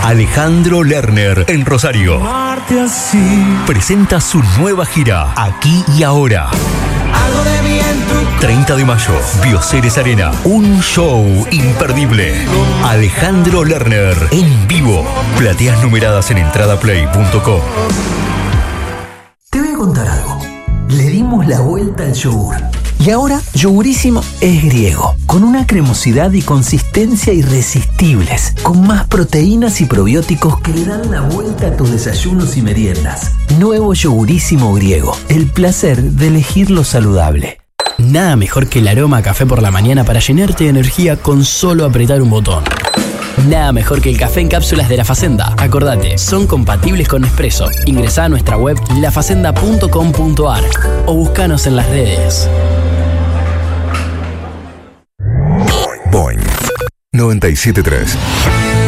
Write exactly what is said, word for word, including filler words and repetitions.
Alejandro Lerner en Rosario. Presenta su nueva gira, Aquí y Ahora. treinta de mayo, Bioceres Arena. Un show imperdible. Alejandro Lerner en vivo. Plateas numeradas en entradaplay punto com. Te voy a contar algo. Le dimos la vuelta al yogur. Y ahora Yogurísimo es griego, con una cremosidad y consistencia irresistibles, con más proteínas y probióticos que le dan la vuelta a tus desayunos y meriendas. Nuevo Yogurísimo griego, el placer de elegir lo saludable. Nada mejor que el aroma a café por la mañana para llenarte de energía con solo apretar un botón. Nada mejor que el café en cápsulas de La Facenda. Acordate, son compatibles con Nespresso. Ingresá a nuestra web la facenda punto com punto a r o búscanos en las redes. Boing noventa y siete punto tres.